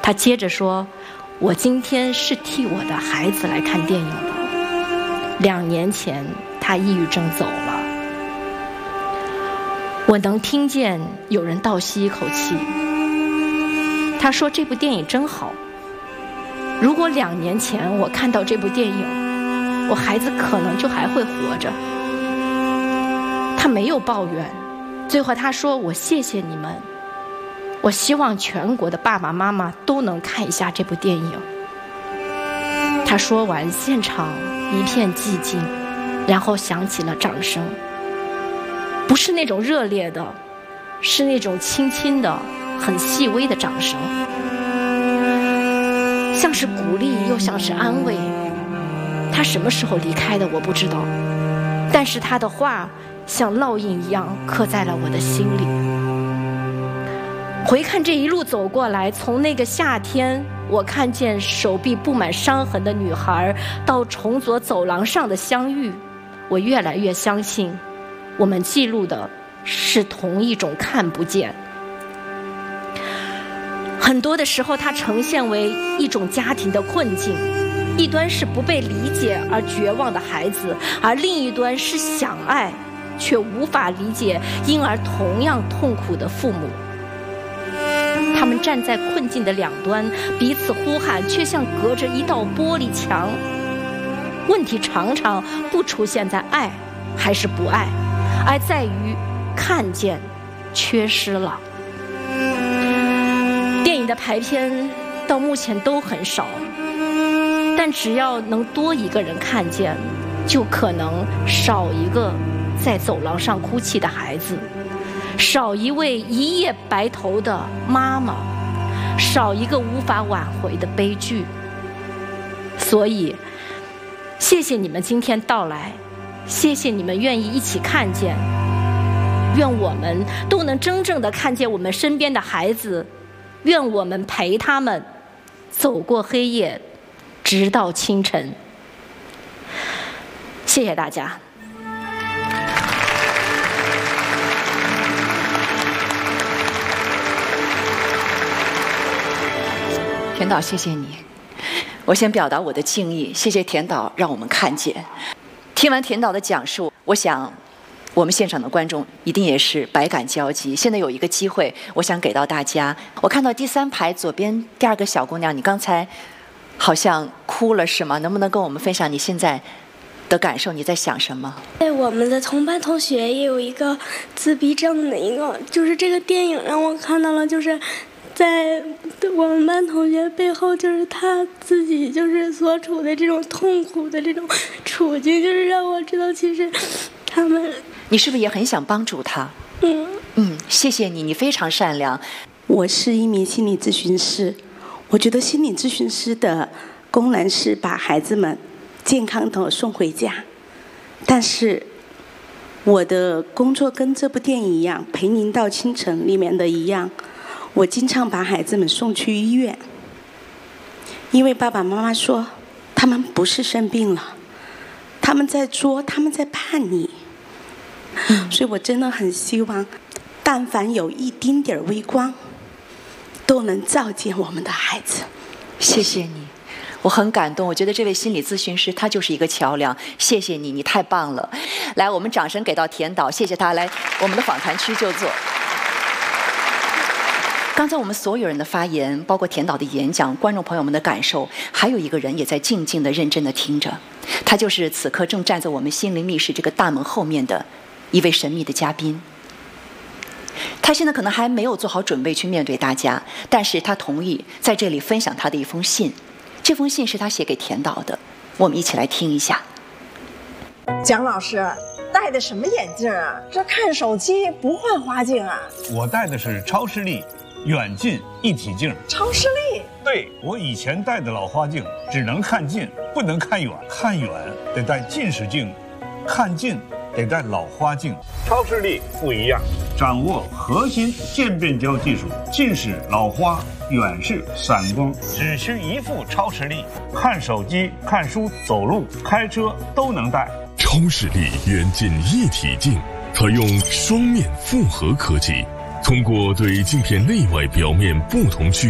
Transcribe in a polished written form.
他接着说，我今天是替我的孩子来看电影的。2年前他抑郁症走了。我能听见有人倒吸一口气。他说这部电影真好，如果2年前我看到这部电影，我孩子可能就还会活着。他没有抱怨，最后他说，我谢谢你们，我希望全国的爸爸妈妈都能看一下这部电影。他说完，现场一片寂静，然后响起了掌声，不是那种热烈的，是那种轻轻的很细微的掌声，像是鼓励又像是安慰。他什么时候离开的我不知道，但是他的话像烙印一样刻在了我的心里。回看这一路走过来，从那个夏天我看见手臂布满伤痕的女孩，到重左走廊上的相遇，我越来越相信我们记录的是同一种看不见。很多的时候它呈现为一种家庭的困境，一端是不被理解而绝望的孩子，而另一端是想爱却无法理解因而同样痛苦的父母。他们站在困境的两端，彼此呼喊，却像隔着一道玻璃墙。问题常常不出现在爱还是不爱，而在于看见缺失了。电影的排片到目前都很少，但只要能多一个人看见，就可能少一个在走廊上哭泣的孩子，少一位一夜白头的妈妈，少一个无法挽回的悲剧。所以谢谢你们今天到来，谢谢你们愿意一起看见，愿我们都能真正的看见我们身边的孩子，愿我们陪他们走过黑夜，直到清晨。谢谢大家。 田导，谢谢你。我先表达我的敬意，谢谢田导让我们看见。听完田导的讲述，我想我们现场的观众一定也是百感交集。现在有一个机会，我想给到大家。我看到第3排左边第2个小姑娘，你刚才好像哭了是吗？能不能跟我们分享你现在的感受？你在想什么？ 我们的同班同学也有一个自闭症的一个，就是这个电影让我看到了，就是在我们班同学背后，就是他自己就是所处的这种痛苦的这种处境，就是让我知道其实他们。 你是不是也很想帮助他？谢谢你，你非常善良。 我是一名心理咨询师，我觉得心理咨询师的功能是把孩子们健康的送回家，但是我的工作跟这部电影一样，陪您到清晨里面的一样，我经常把孩子们送去医院，因为爸爸妈妈说他们不是生病了，他们在作，他们在叛逆。所以我真的很希望但凡有一丁点微光都能照见我们的孩子。 谢谢你，我很感动。我觉得这位心理咨询师他就是一个桥梁。谢谢你，你太棒了。来，我们掌声给到田导，谢谢他。来，我们的访谈区就坐。刚才我们所有人的发言，包括田导的演讲，观众朋友们的感受，还有一个人也在静静的认真的听着，他就是此刻正站在我们心灵密室这个大门后面的一位神秘的嘉宾。他现在可能还没有做好准备去面对大家，但是他同意在这里分享他的一封信。这封信是他写给田导的，我们一起来听一下。 蒋老师戴的什么眼镜啊？这看手机不换花镜啊？ 我戴的是超视力远近一体镜。 超视力？ 对，我以前戴的老花镜只能看近，不能看远，看远得戴近视镜，看近得戴老花镜。超视力不一样，掌握核心渐变焦技术，近视、老花、远视、散光，只需一副超视力，看手机、看书、走路、开车都能戴。 超视力远近一体镜采用双面复合科技，通过对镜片内外表面不同区